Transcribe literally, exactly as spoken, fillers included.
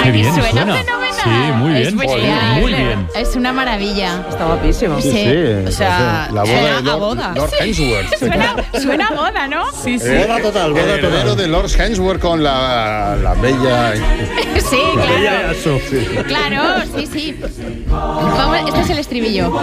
Qué bien suena, suena. fenomenal. Sí, muy bien. Es bestial. Muy bien. Es una maravilla. Está guapísimo. Sí, Sí, o sea, la boda suena de a Lord, boda. Lord Hemsworth. Suena, suena a boda, ¿no? Sí, sí. Eh, Boda total, boda el heredero total. de Lord Hemsworth con la, la bella... Sí, Ella claro. era eso. Claro, sí, sí. Vamos, este es el estribillo.